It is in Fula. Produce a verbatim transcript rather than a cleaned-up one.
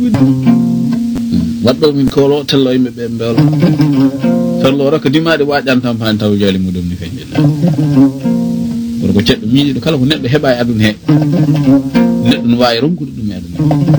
waɗɗo min kolo tello yimɓe ɓe mbewlo ferlo rokko dimaɗe waƴan tan fani taw jali muɗum ni feñƴel woto ko ceɗɗo miijiɗo kala ko neɗɗo heɓa e aduna he neɗɗo no wawi ronkude ɗum e aduna